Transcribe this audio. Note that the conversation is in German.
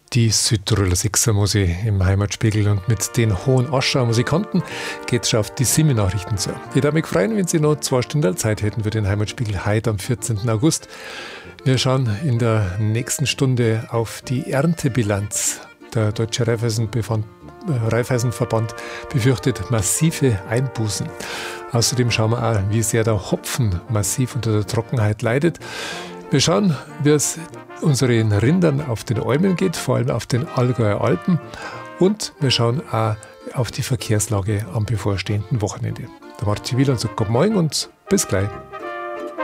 Die Südtiroler Sechsermusik im Heimatspiegel, und mit den hohen Aschauer Musikanten geht es schon auf die 7 Nachrichten zu. Ich würde mich freuen, wenn Sie noch 2 Stunden Zeit hätten für den Heimatspiegel heute am 14. August. Wir schauen in der nächsten Stunde auf die Erntebilanz. Der Deutsche Raiffeisenverband befürchtet massive Einbußen. Außerdem schauen wir auch, wie sehr der Hopfen massiv unter der Trockenheit leidet. Wir schauen, wie es unseren Rindern auf den Almen geht, vor allem auf den Allgäuer Alpen. Und wir schauen auch auf die Verkehrslage am bevorstehenden Wochenende. Der Martin Wieland sagt Guten Morgen und bis gleich.